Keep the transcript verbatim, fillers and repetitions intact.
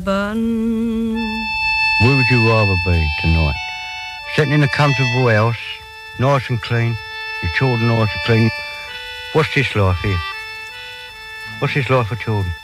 bun. Where would you rather be tonight? Sitting in a comfortable house, nice and clean, your children nice and clean. What's this life here? What's this life for children?